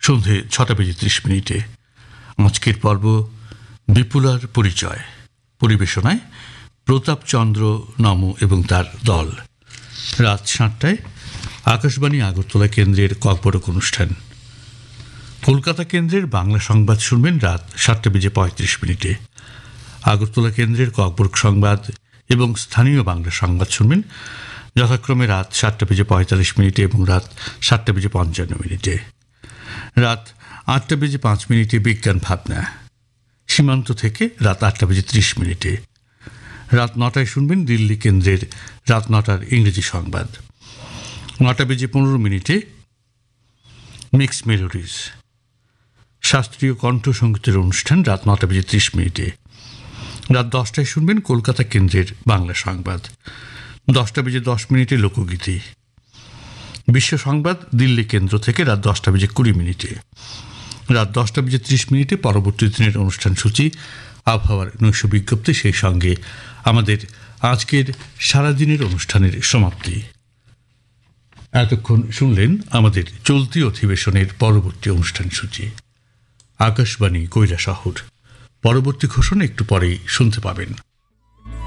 সন্ধে 6:30 আজকের পর্ব বিপুলার পরিচয়, পরিবেশনায় প্রতাপচন্দ্র নম এবং তার দল। রাত 7টায় আকাশবাণী আগরতলা কেন্দ্রের ককবরক অনুষ্ঠান। কলকাতা কেন্দ্রের বাংলা সংবাদ শুনবেন রাত 7:35। আগরতলা কেন্দ্রের ককবরক সংবাদ এবং স্থানীয় বাংলা সংবাদ শুনবেন যথাক্রমে রাত 7:45 এবং রাত 7:55। রাত 8:05 বিজ্ঞান ভাবনা, সীমান্ত থেকে রাত 8:30। রাত 9টায় শুনবেন দিল্লি কেন্দ্রের রাত 9টার ইংরেজি সংবাদ। 9:15 মিক্স মেলোডিজ, শাস্ত্রীয় কণ্ঠসঙ্গীতের অনুষ্ঠান রাত 9:30। রাত 10টায় শুনবেন কলকাতা কেন্দ্রের বাংলা সংবাদ। 10:10 লোকগীতি, বিশ্ব সংবাদ দিল্লি কেন্দ্র থেকে রাত 10:20। রাত 10:30 পরবর্তী দিনের অনুষ্ঠান সূচি, আবহাওয়ার নৈশ বিজ্ঞপ্তি, সেই সঙ্গে আমাদের আজকের সারাদিনের অনুষ্ঠানের সমাপ্তি। এতক্ষণ শুনলেন আমাদের চলতি অধিবেশনের পরবর্তী অনুষ্ঠান সূচি। আকাশবাণী কৈলাসহর। পরবর্তী ঘোষণা একটু পরেই শুনতে পাবেন।